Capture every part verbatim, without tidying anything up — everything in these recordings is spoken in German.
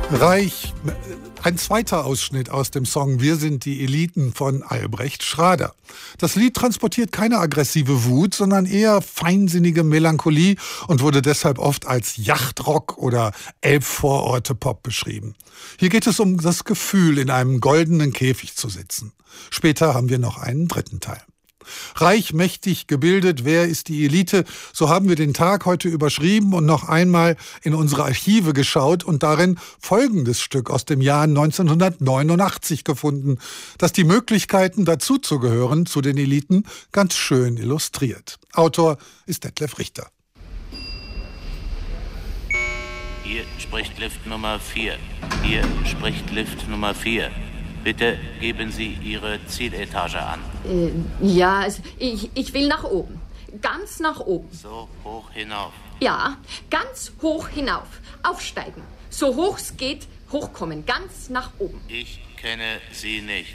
Reich, ein zweiter Ausschnitt aus dem Song Wir sind die Eliten von Albrecht Schrader. Das Lied transportiert keine aggressive Wut, sondern eher feinsinnige Melancholie und wurde deshalb oft als Yachtrock oder Elbvororte-Pop beschrieben. Hier geht es um das Gefühl, in einem goldenen Käfig zu sitzen. Später haben wir noch einen dritten Teil. Reich, mächtig, gebildet, wer ist die Elite? So haben wir den Tag heute überschrieben und noch einmal in unsere Archive geschaut und darin folgendes Stück aus dem Jahr neunzehnhundertneunundachtzig gefunden, das die Möglichkeiten dazuzugehören zu den Eliten ganz schön illustriert. Autor ist Detlef Richter. Hier spricht Lift Nummer vier. Hier spricht Lift Nummer vier. Bitte geben Sie Ihre Zieletage an. Äh, ja, ich, ich will nach oben. Ganz nach oben. So hoch hinauf. Ja, ganz hoch hinauf. Aufsteigen. So hoch es geht, hochkommen. Ganz nach oben. Ich kenne Sie nicht.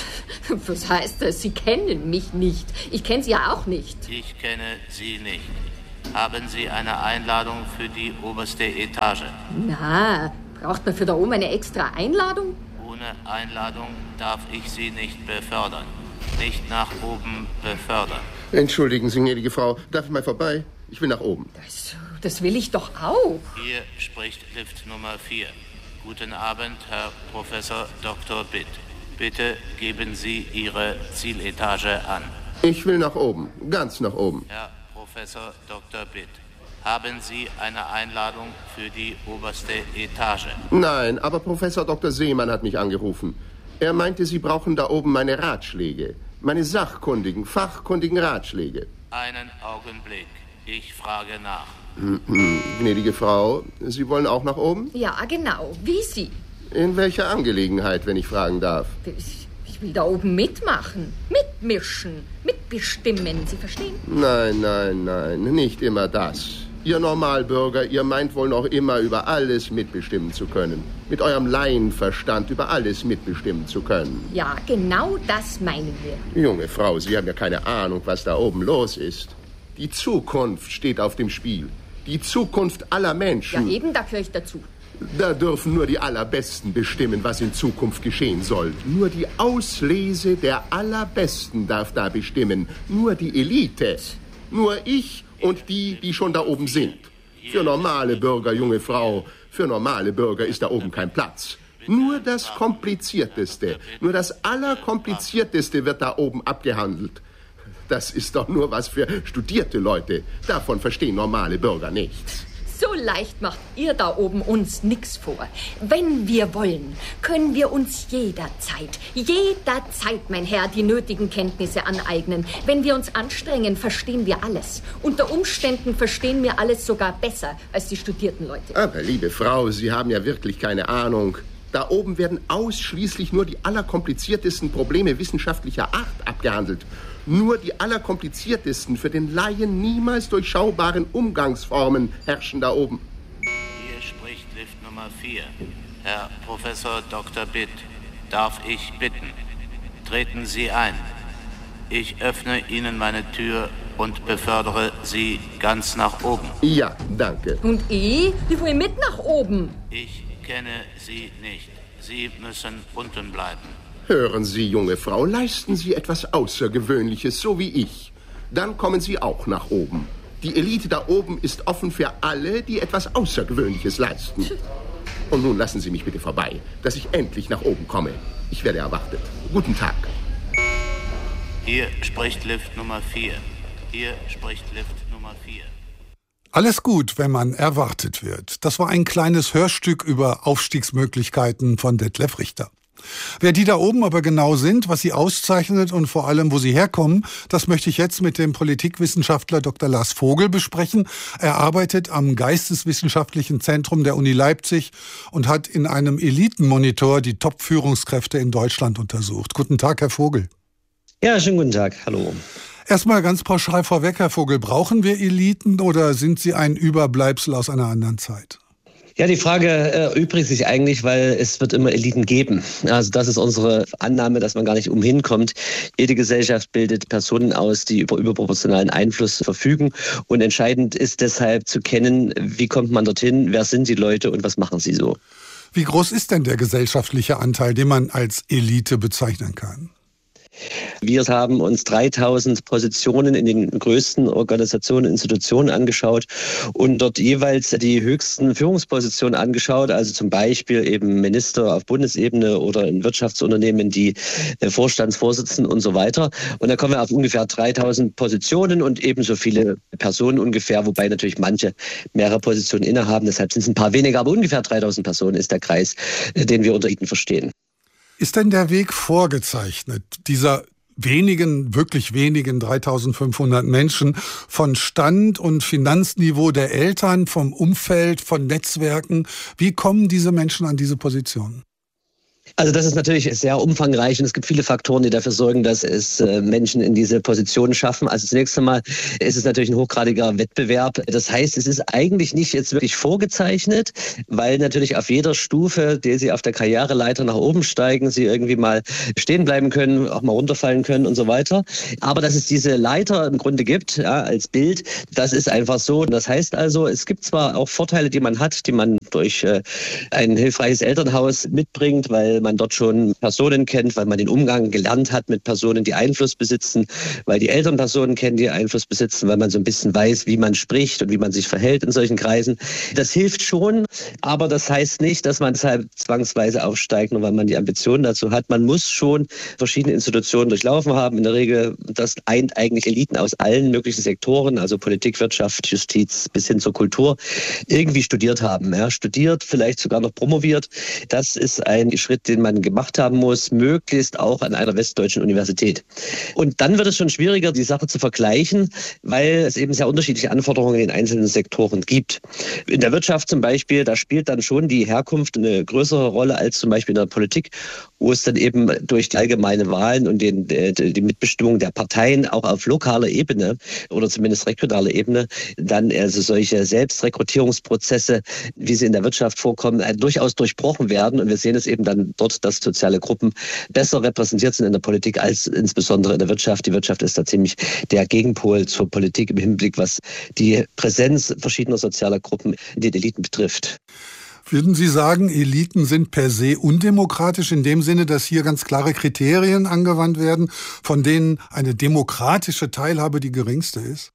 Was heißt das? Sie kennen mich nicht. Ich kenne Sie ja auch nicht. Ich kenne Sie nicht. Haben Sie eine Einladung für die oberste Etage? Na, braucht man für da oben eine extra Einladung? Ohne Einladung darf ich Sie nicht befördern. Nicht nach oben befördern. Entschuldigen Sie, gnädige Frau, darf ich mal vorbei? Ich will nach oben. Das, das will ich doch auch. Hier spricht Lift Nummer vier. Guten Abend, Herr Professor Doktor Bitt. Bitte geben Sie Ihre Zieletage an. Ich will nach oben, ganz nach oben. Herr Professor Doktor Bitt. Haben Sie eine Einladung für die oberste Etage? Nein, aber Professor Doktor Seemann hat mich angerufen. Er meinte, Sie brauchen da oben meine Ratschläge. Meine sachkundigen, fachkundigen Ratschläge. Einen Augenblick. Ich frage nach. Gnädige Frau, Sie wollen auch nach oben? Ja, genau. Wie Sie. In welcher Angelegenheit, wenn ich fragen darf? Ich, ich will da oben mitmachen. Mitmischen. Mitbestimmen. Sie verstehen? Nein, nein, nein. Nicht immer das. Ihr Normalbürger, ihr meint wohl noch immer über alles mitbestimmen zu können. Mit eurem Laienverstand über alles mitbestimmen zu können. Ja, genau das meinen wir. Junge Frau, Sie haben ja keine Ahnung, was da oben los ist. Die Zukunft steht auf dem Spiel. Die Zukunft aller Menschen. Ja, eben, da gehöre ich dazu. Da dürfen nur die Allerbesten bestimmen, was in Zukunft geschehen soll. Nur die Auslese der Allerbesten darf da bestimmen. Nur die Elite. Nur ich und die, die schon da oben sind. Für normale Bürger, junge Frau, für normale Bürger ist da oben kein Platz. Nur das Komplizierteste, nur das Allerkomplizierteste wird da oben abgehandelt. Das ist doch nur was für studierte Leute. Davon verstehen normale Bürger nichts. So leicht macht ihr da oben uns nix vor. Wenn wir wollen, können wir uns jederzeit, jederzeit, mein Herr, die nötigen Kenntnisse aneignen. Wenn wir uns anstrengen, verstehen wir alles. Unter Umständen verstehen wir alles sogar besser als die studierten Leute. Aber, liebe Frau, Sie haben ja wirklich keine Ahnung. Da oben werden ausschließlich nur die allerkompliziertesten Probleme wissenschaftlicher Art abgehandelt. Nur die allerkompliziertesten, für den Laien niemals durchschaubaren Umgangsformen herrschen da oben. Hier spricht Lift Nummer vier. Herr Professor Doktor Bitt, darf ich bitten, treten Sie ein. Ich öffne Ihnen meine Tür und befördere Sie ganz nach oben. Ja, danke. Und ich? Ich will mit nach oben. Ich kenne Sie nicht. Sie müssen unten bleiben. Hören Sie, junge Frau, leisten Sie etwas Außergewöhnliches, so wie ich. Dann kommen Sie auch nach oben. Die Elite da oben ist offen für alle, die etwas Außergewöhnliches leisten. Und nun lassen Sie mich bitte vorbei, dass ich endlich nach oben komme. Ich werde erwartet. Guten Tag. Hier spricht Lift Nummer vier. Hier spricht Lift Nummer vier. Alles gut, wenn man erwartet wird. Das war ein kleines Hörstück über Aufstiegsmöglichkeiten von Detlef Richter. Wer die da oben aber genau sind, was sie auszeichnet und vor allem, wo sie herkommen, das möchte ich jetzt mit dem Politikwissenschaftler Doktor Lars Vogel besprechen. Er arbeitet am Geisteswissenschaftlichen Zentrum der Uni Leipzig und hat in einem Elitenmonitor die Top-Führungskräfte in Deutschland untersucht. Guten Tag, Herr Vogel. Ja, schönen guten Tag. Hallo. Erstmal ganz pauschal vorweg, Herr Vogel, brauchen wir Eliten oder sind sie ein Überbleibsel aus einer anderen Zeit? Ja, die Frage äh, übrigt sich eigentlich, weil es wird immer Eliten geben. Also das ist unsere Annahme, dass man gar nicht umhin kommt. Jede Gesellschaft bildet Personen aus, die über überproportionalen Einfluss verfügen. Und entscheidend ist deshalb zu kennen, wie kommt man dorthin, wer sind die Leute und was machen sie so. Wie groß ist denn der gesellschaftliche Anteil, den man als Elite bezeichnen kann? Wir haben uns dreitausend Positionen in den größten Organisationen und Institutionen angeschaut und dort jeweils die höchsten Führungspositionen angeschaut, also zum Beispiel eben Minister auf Bundesebene oder in Wirtschaftsunternehmen, die Vorstandsvorsitzenden und so weiter. Und da kommen wir auf ungefähr dreitausend Positionen und ebenso viele Personen ungefähr, wobei natürlich manche mehrere Positionen innehaben. Deshalb sind es ein paar weniger, aber ungefähr dreitausend Personen ist der Kreis, den wir unter Eliten verstehen. Ist denn der Weg vorgezeichnet, dieser wenigen, wirklich wenigen dreitausendfünfhundert Menschen von Stand und Finanzniveau der Eltern, vom Umfeld, von Netzwerken? Wie kommen diese Menschen an diese Position? Also das ist natürlich sehr umfangreich und es gibt viele Faktoren, die dafür sorgen, dass es äh, Menschen in diese Position schaffen. Also zunächst einmal ist es natürlich ein hochgradiger Wettbewerb. Das heißt, es ist eigentlich nicht jetzt wirklich vorgezeichnet, weil natürlich auf jeder Stufe, die sie auf der Karriereleiter nach oben steigen, sie irgendwie mal stehen bleiben können, auch mal runterfallen können und so weiter. Aber dass es diese Leiter im Grunde gibt, ja, als Bild, das ist einfach so. Das heißt also, es gibt zwar auch Vorteile, die man hat, die man durch äh, ein hilfreiches Elternhaus mitbringt, weil man dort schon Personen kennt, weil man den Umgang gelernt hat mit Personen, die Einfluss besitzen, weil die Eltern Personen kennen, die Einfluss besitzen, weil man so ein bisschen weiß, wie man spricht und wie man sich verhält in solchen Kreisen. Das hilft schon, aber das heißt nicht, dass man deshalb zwangsweise aufsteigt, nur weil man die Ambitionen dazu hat. Man muss schon verschiedene Institutionen durchlaufen haben. In der Regel, das eint eigentlich Eliten aus allen möglichen Sektoren, also Politik, Wirtschaft, Justiz bis hin zur Kultur, irgendwie studiert haben. Ja, studiert, vielleicht sogar noch promoviert. Das ist ein Schritt, den man gemacht haben muss, möglichst auch an einer westdeutschen Universität. Und dann wird es schon schwieriger, die Sache zu vergleichen, weil es eben sehr unterschiedliche Anforderungen in den einzelnen Sektoren gibt. In der Wirtschaft zum Beispiel, da spielt dann schon die Herkunft eine größere Rolle als zum Beispiel in der Politik, wo es dann eben durch die allgemeine Wahlen und den, die Mitbestimmung der Parteien auch auf lokaler Ebene oder zumindest regionaler Ebene dann also solche Selbstrekrutierungsprozesse, wie sie in der Wirtschaft vorkommen, durchaus durchbrochen werden. Und wir sehen es eben dann dort, dass soziale Gruppen besser repräsentiert sind in der Politik als insbesondere in der Wirtschaft. Die Wirtschaft ist da ziemlich der Gegenpol zur Politik im Hinblick, was die Präsenz verschiedener sozialer Gruppen in den Eliten betrifft. Würden Sie sagen, Eliten sind per se undemokratisch in dem Sinne, dass hier ganz klare Kriterien angewandt werden, von denen eine demokratische Teilhabe die geringste ist?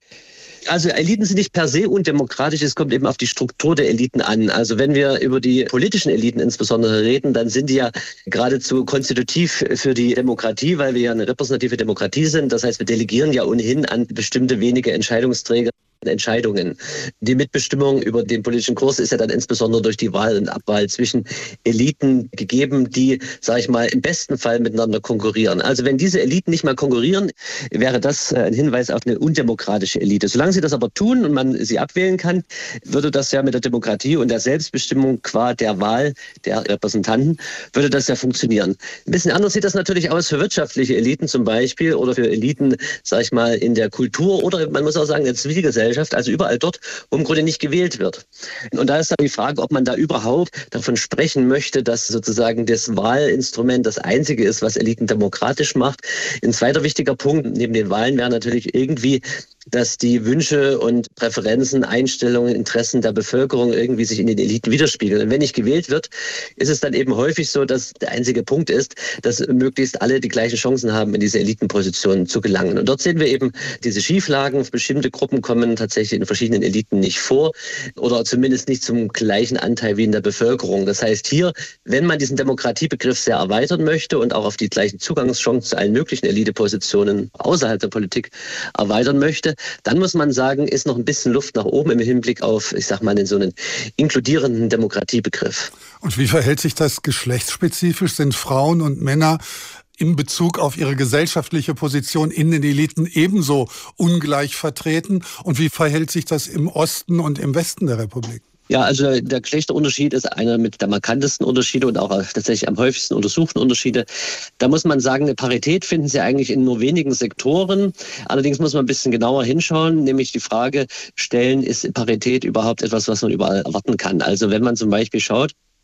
Also Eliten sind nicht per se undemokratisch, es kommt eben auf die Struktur der Eliten an. Also wenn wir über die politischen Eliten insbesondere reden, dann sind die ja geradezu konstitutiv für die Demokratie, weil wir ja eine repräsentative Demokratie sind. Das heißt, wir delegieren ja ohnehin an bestimmte wenige Entscheidungsträger Entscheidungen. Die Mitbestimmung über den politischen Kurs ist ja dann insbesondere durch die Wahl und Abwahl zwischen Eliten gegeben, die, sage ich mal, im besten Fall miteinander konkurrieren. Also wenn diese Eliten nicht mehr konkurrieren, wäre das ein Hinweis auf eine undemokratische Elite. Solange sie das aber tun und man sie abwählen kann, würde das ja mit der Demokratie und der Selbstbestimmung qua der Wahl der Repräsentanten, würde das ja funktionieren. Ein bisschen anders sieht das natürlich aus für wirtschaftliche Eliten zum Beispiel oder für Eliten, sage ich mal, in der Kultur oder man muss auch sagen, in der Zivilgesellschaft. Also überall dort, wo im Grunde nicht gewählt wird. Und da ist dann die Frage, ob man da überhaupt davon sprechen möchte, dass sozusagen das Wahlinstrument das einzige ist, was Eliten demokratisch macht. Ein zweiter wichtiger Punkt neben den Wahlen wäre natürlich irgendwie, dass die Wünsche und Präferenzen, Einstellungen, Interessen der Bevölkerung irgendwie sich in den Eliten widerspiegeln. Und wenn nicht gewählt wird, ist es dann eben häufig so, dass der einzige Punkt ist, dass möglichst alle die gleichen Chancen haben, in diese Elitenpositionen zu gelangen. Und dort sehen wir eben diese Schieflagen. Bestimmte Gruppen kommen tatsächlich in verschiedenen Eliten nicht vor oder zumindest nicht zum gleichen Anteil wie in der Bevölkerung. Das heißt hier, wenn man diesen Demokratiebegriff sehr erweitern möchte und auch auf die gleichen Zugangschancen zu allen möglichen Elitepositionen außerhalb der Politik erweitern möchte, dann muss man sagen, ist noch ein bisschen Luft nach oben im Hinblick auf, ich sag mal, den so einen inkludierenden Demokratiebegriff. Und wie verhält sich das geschlechtsspezifisch? Sind Frauen und Männer in Bezug auf ihre gesellschaftliche Position in den Eliten ebenso ungleich vertreten? Und wie verhält sich das im Osten und im Westen der Republik? Ja, also der Geschlechterunterschied ist einer mit der markantesten Unterschiede und auch tatsächlich am häufigsten untersuchten Unterschiede. Da muss man sagen, eine Parität finden Sie eigentlich in nur wenigen Sektoren. Allerdings muss man ein bisschen genauer hinschauen, nämlich die Frage stellen, ist Parität überhaupt etwas, was man überall erwarten kann? Also wenn man zum Beispiel schaut,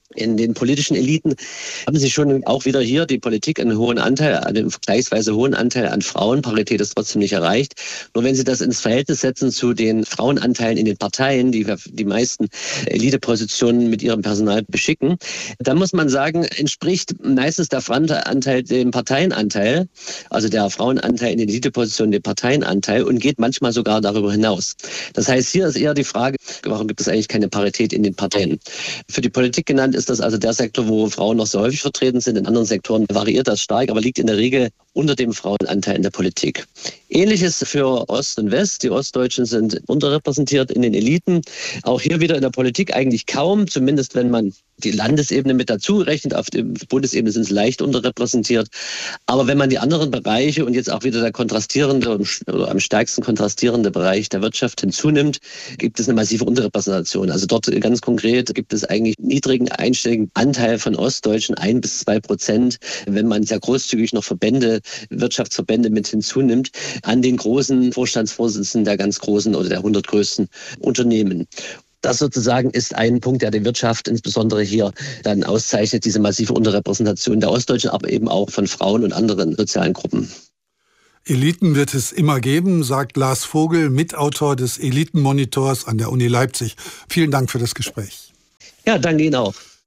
In den politischen Eliten haben Sie schon auch wieder hier die Politik einen hohen Anteil, einen vergleichsweise hohen Anteil an Frauen. Parität ist trotzdem nicht erreicht. Nur wenn Sie das ins Verhältnis setzen zu den Frauenanteilen in den Parteien, die die meisten Elitepositionen mit ihrem Personal beschicken, dann muss man sagen, entspricht meistens der Frauenanteil dem Parteienanteil, also der Frauenanteil in den Elitepositionen dem Parteienanteil und geht manchmal sogar darüber hinaus. Das heißt, hier ist eher die Frage, warum gibt es eigentlich keine Parität in den Parteien? Für die Politik genannt ist das also der Sektor, wo Frauen noch so häufig vertreten sind. In anderen Sektoren variiert das stark, aber liegt in der Regel unter dem Frauenanteil in der Politik. Ähnliches für Ost und West. Die Ostdeutschen sind unterrepräsentiert in den Eliten. Auch hier wieder in der Politik eigentlich kaum, zumindest wenn man die Landesebene mit dazu rechnet. Auf der Bundesebene sind sie leicht unterrepräsentiert. Aber wenn man die anderen Bereiche und jetzt auch wieder der kontrastierende oder am stärksten kontrastierende Bereich der Wirtschaft hinzunimmt, gibt es eine massive Unterrepräsentation. Also dort ganz konkret gibt es eigentlich niedrigen einstelligen Anteil von Ostdeutschen, ein bis zwei Prozent, wenn man sehr großzügig noch Verbände, Wirtschaftsverbände mit hinzunimmt, an den großen Vorstandsvorsitzenden der ganz großen oder der hundert größten Unternehmen. Das sozusagen ist ein Punkt, der die Wirtschaft insbesondere hier dann auszeichnet, diese massive Unterrepräsentation der Ostdeutschen, aber eben auch von Frauen und anderen sozialen Gruppen. Eliten wird es immer geben, sagt Lars Vogel, Mitautor des Elitenmonitors an der Uni Leipzig. Vielen Dank für das Gespräch. Ja, danke Ihnen auch.